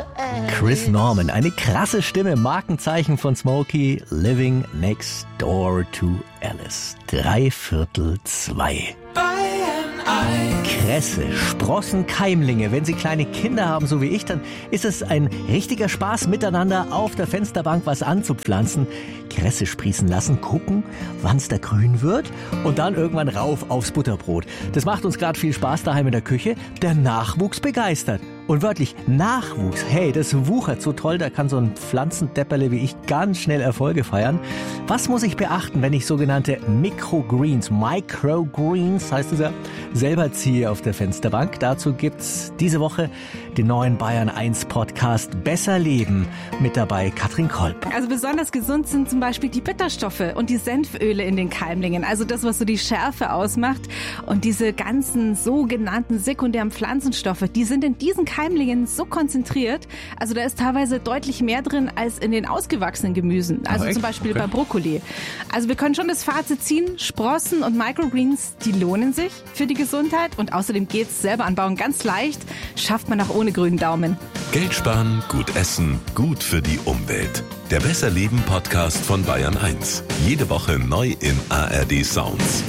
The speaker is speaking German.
Chris Norman, eine krasse Stimme, Markenzeichen von Smokey, Living Next Door to Alice. 2:45. Kresse, Sprossen, Keimlinge. Wenn Sie kleine Kinder haben, so wie ich, dann ist es ein richtiger Spaß, miteinander auf der Fensterbank was anzupflanzen, Kresse sprießen lassen, gucken, wann es da grün wird und dann irgendwann rauf aufs Butterbrot. Das macht uns gerade viel Spaß daheim in der Küche. Der Nachwuchs begeistert. Und wörtlich Nachwuchs, hey, das wuchert so toll, da kann so ein Pflanzendepperle wie ich ganz schnell Erfolge feiern. Was muss ich beachten, wenn ich sogenannte Microgreens heißt es ja, selber ziehe auf der Fensterbank? Dazu gibt's diese Woche den neuen Bayern 1 Podcast Besser Leben. Mit dabei Katrin Kolb. Also besonders gesund sind zum Beispiel die Bitterstoffe und die Senföle in den Keimlingen. Also das, was so die Schärfe ausmacht. Und diese ganzen sogenannten sekundären Pflanzenstoffe, die sind in diesen Keimlingen so konzentriert. Also da ist teilweise deutlich mehr drin als in den ausgewachsenen Gemüsen. Also zum Beispiel bei Brokkoli. Also wir können schon das Fazit ziehen, Sprossen und Microgreens, die lohnen sich für die Gesundheit. Und außerdem geht's selber anbauen ganz leicht. Schafft man auch ohne grünen Daumen. Geld sparen, gut essen, gut für die Umwelt. Der Besser Leben Podcast von Bayern 1. Jede Woche neu in ARD Sounds.